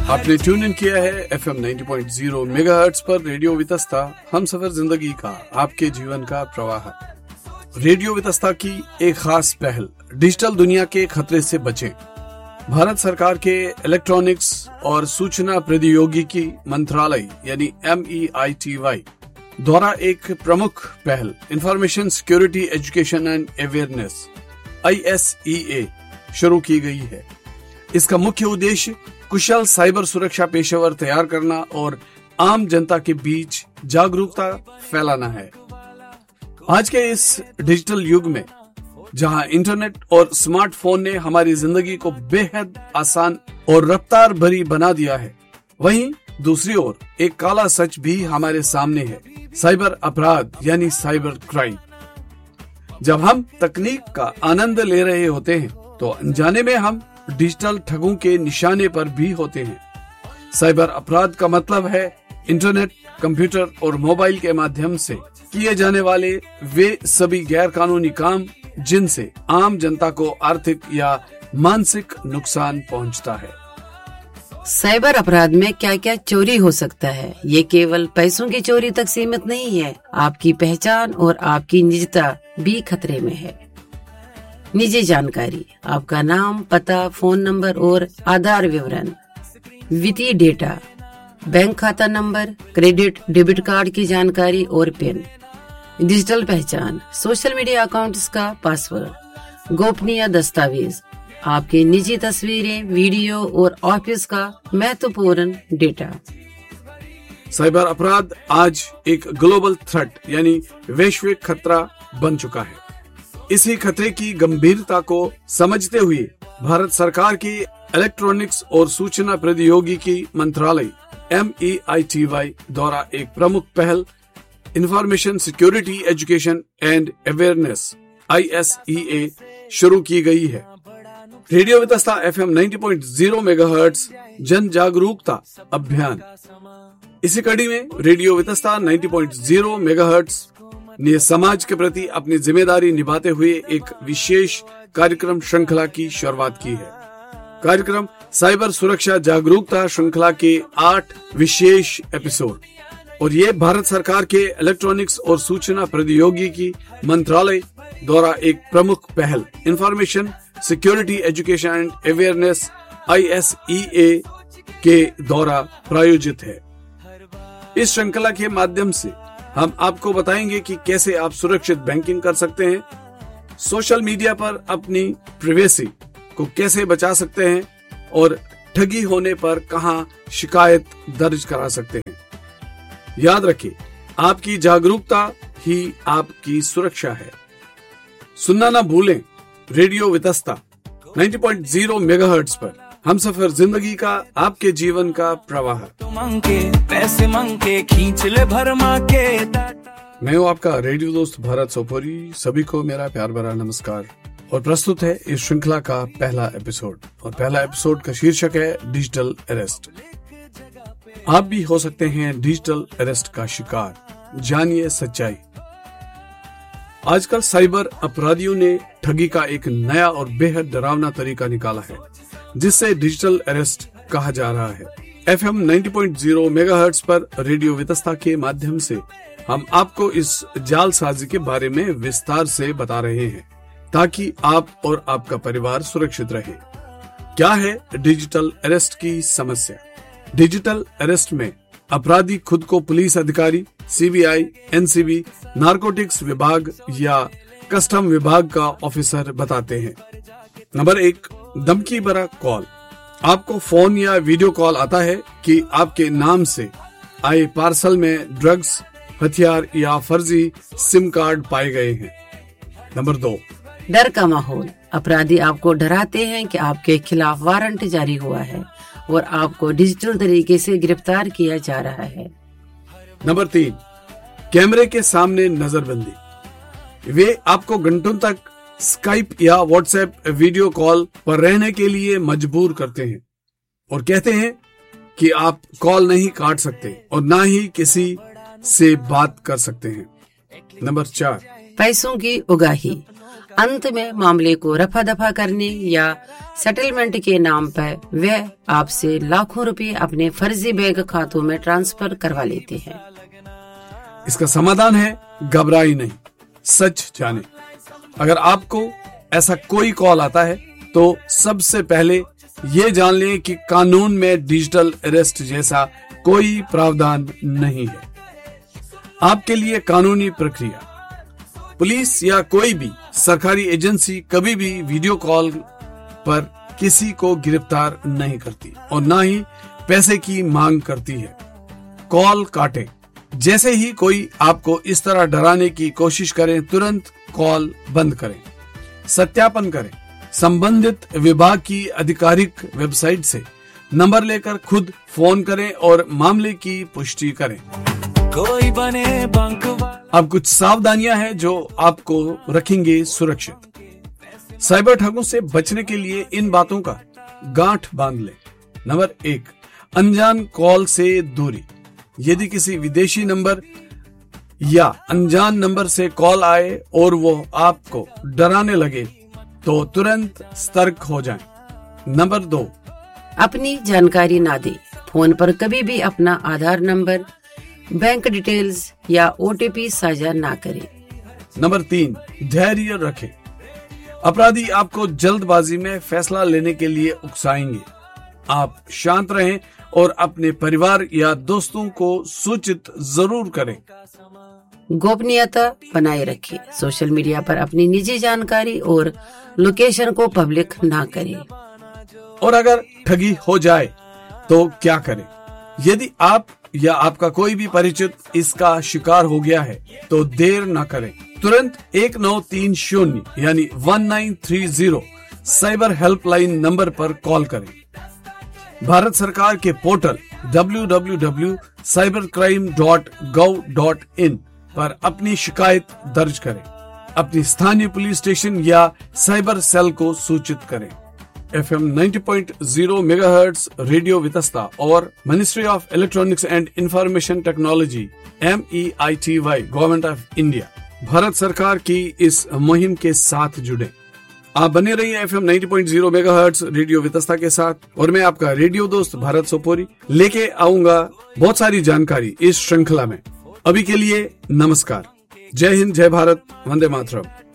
आपने tune in किया है FM 90.0 मेगाहर्ट्ज पर रेडियो वितस्ता, हम सफर जिंदगी का, आपके जीवन का प्रवाह। रेडियो वितस्ता की एक खास पहल, डिजिटल दुनिया के खतरे से बचें। भारत सरकार के इलेक्ट्रॉनिक्स और सूचना प्रौद्योगिकी मंत्रालय यानी MEITY द्वारा एक प्रमुख पहल information security education and awareness ISEA शुरू की गई है। इसका मुख्य उद्देश्य कुशल साइबर सुरक्षा पेशेवर तैयार करना और आम जनता के बीच जागरूकता फैलाना है। आज के इस डिजिटल युग में जहां इंटरनेट और स्मार्टफोन ने हमारी जिंदगी को बेहद आसान और रफ्तार भरी बना दिया है, वहीं दूसरी ओर एक काला सच भी हमारे सामने है, साइबर अपराध यानी साइबर क्राइम। जब हम तकनीक का आनंद ले रहे होते हैं तो अनजाने में हम डिजिटल ठगों के निशाने पर भी होते हैं। साइबर अपराध का मतलब है इंटरनेट, कंप्यूटर और मोबाइल के माध्यम से किए जाने वाले वे सभी गैर कानूनी काम जिनसे आम जनता को आर्थिक या मानसिक नुकसान पहुंचता है। साइबर अपराध में क्या क्या चोरी हो सकता है? ये केवल पैसों की चोरी तक सीमित नहीं है, आपकी पहचान और आपकी निजता भी खतरे में है। निजी जानकारी, आपका नाम, पता, फोन नंबर और आधार विवरण, वित्तीय डेटा, बैंक खाता नंबर, क्रेडिट डेबिट कार्ड की जानकारी और पिन, डिजिटल पहचान, सोशल मीडिया अकाउंट्स का पासवर्ड, गोपनीय दस्तावेज, आपके निजी तस्वीरें, वीडियो और ऑफिस का महत्वपूर्ण डेटा। साइबर अपराध आज एक ग्लोबल थ्रेट यानी वैश्विक खतरा बन चुका है। इसी खतरे की गंभीरता को समझते हुए भारत सरकार की इलेक्ट्रॉनिक्स और सूचना प्रौद्योगिकी मंत्रालय MEITY द्वारा एक प्रमुख पहल information security education and awareness ISEA शुरू की गई है। रेडियो वितस्ता FM 90.0 मेगाहर्ट्ज जन जागरूकता अभियान। इसी कड़ी में रेडियो वितस्ता 90.0 मेगाहर्ट्ज ने समाज के प्रति अपनी जिम्मेदारी निभाते हुए एक विशेष कार्यक्रम श्रृंखला की शुरुआत की है। कार्यक्रम साइबर सुरक्षा जागरूकता श्रृंखला के 8 विशेष एपिसोड और ये भारत सरकार के इलेक्ट्रॉनिक्स और सूचना प्रौद्योगिकी मंत्रालय द्वारा एक प्रमुख पहल information security education and awareness ISEA के द्वारा प्रायोजित है। इस श्रृंखला के माध्यम से हम आपको बताएंगे कि कैसे आप सुरक्षित बैंकिंग कर सकते हैं, सोशल मीडिया पर अपनी प्राइवेसी को कैसे बचा सकते हैं और ठगी होने पर कहां शिकायत दर्ज करा सकते हैं। याद रखिए, आपकी जागरूकता ही आपकी सुरक्षा है। सुनना ना भूलें रेडियो वितस्ता 90.0 मेगाहर्ट्ज पर हम सफर जिंदगी का, आपके जीवन का प्रवाह। पैसे मंगे खींच ले भरमा के। मैं हूँ आपका रेडियो दोस्त भारत सोपोरी। सभी को मेरा प्यार भरा नमस्कार। और प्रस्तुत है इस श्रृंखला का पहला एपिसोड, और पहला एपिसोड का शीर्षक है डिजिटल अरेस्ट। आप भी हो सकते हैं डिजिटल अरेस्ट का शिकार, जानिए सच्चाई। आजकल साइबर अपराधियों ने ठगी का एक नया और बेहद डरावना तरीका निकाला है, जिससे डिजिटल अरेस्ट कहा जा रहा है। FM 90.0 मेगाहर्ट्ज पर रेडियो वितस्ता के माध्यम से हम आपको इस जालसाजी के बारे में विस्तार से बता रहे हैं, ताकि आप और आपका परिवार सुरक्षित रहे। क्या है डिजिटल अरेस्ट की समस्या? डिजिटल अरेस्ट में अपराधी खुद को पुलिस अधिकारी, CBI, NCB, नारकोटिक्स विभाग या कस्टम विभाग का ऑफिसर बताते हैं। नंबर 1, धमकी भरा कॉल। आपको फोन या वीडियो कॉल आता है कि आपके नाम से आए पार्सल में ड्रग्स, हथियार या फर्जी सिम कार्ड पाए गए हैं। नंबर 2, डर का माहौल। अपराधी आपको डराते हैं कि आपके खिलाफ वारंट जारी हुआ है और आपको डिजिटल तरीके से गिरफ्तार किया जा रहा है। नंबर 3, कैमरे के सामने नजरबंदी। वे आपको घंटों तक स्काइप या व्हाट्सएप वीडियो कॉल पर रहने के लिए मजबूर करते हैं और कहते हैं कि आप कॉल नहीं काट सकते और ना ही किसी से बात कर सकते हैं। नंबर 4, पैसों की उगाही। अंत में मामले को रफा दफा करने या सेटलमेंट के नाम पर वे आपसे लाखों रुपए अपने फर्जी बैंक खातों में ट्रांसफर करवा लेते हैं। इसका समाधान है घबराई नहीं, सच जाने। अगर आपको ऐसा कोई कॉल आता है तो सबसे पहले ये जान लें कि कानून में डिजिटल अरेस्ट जैसा कोई प्रावधान नहीं है। आपके लिए कानूनी प्रक्रिया, पुलिस या कोई भी सरकारी एजेंसी कभी भी वीडियो कॉल पर किसी को गिरफ्तार नहीं करती और न ही पैसे की मांग करती है। कॉल काटें। जैसे ही कोई आपको इस तरह डराने की कोशिश करे, तुरंत कॉल बंद करें। सत्यापन करें। संबंधित विभाग की आधिकारिक वेबसाइट से नंबर लेकर खुद फोन करें और मामले की पुष्टि करें। कोई बने बंक। अब कुछ सावधानियां हैं जो आपको रखेंगे सुरक्षित। साइबर ठगों से बचने के लिए इन बातों का गांठ बांध लें। नंबर 1, अनजान कॉल से दूरी। यदि किसी विदेशी नंबर या अनजान नंबर से कॉल आए और वो आपको डराने लगे तो तुरंत सतर्क हो जाएं। नंबर 2, अपनी जानकारी ना दें। फोन पर कभी भी अपना आधार नंबर, बैंक डिटेल्स या OTP साझा ना करें। नंबर 3, धैर्य रखें। अपराधी आपको जल्दबाजी में फैसला लेने के लिए उकसाएंगे। आप शांत रहें और अपने परिवार या दोस्तों को सूचित जरूर करें। गोपनीयता बनाए रखें। सोशल मीडिया पर अपनी निजी जानकारी और लोकेशन को पब्लिक ना करें। और अगर ठगी हो जाए तो क्या करें? यदि आप या आपका कोई भी परिचित इसका शिकार हो गया है तो देर न करें। तुरंत 1930 यानी 1930 साइबर हेल्पलाइन नंबर पर कॉल करें। भारत सरकार के पोर्टल www.cybercrime.gov.in पर अपनी शिकायत दर्ज करें। अपनी स्थानीय पुलिस स्टेशन या साइबर सेल को सूचित करें। FM 90.0 मेगाहर्ट्ज रेडियो वितस्ता और ministry of electronics and information technology MEITY government of India Bharat सरकार की इस मुहिम के साथ जुड़े। आप बने रहिए FM 90.0 मेगाहर्ट्ज रेडियो वितस्ता के साथ और मैं आपका रेडियो दोस्त भारत सोपोरी लेके आऊंगा बहुत सारी जानकारी इस श्रृंखला में। अभी के लिए नमस्कार। जय हिंद, जय भारत, वंदे मातरम।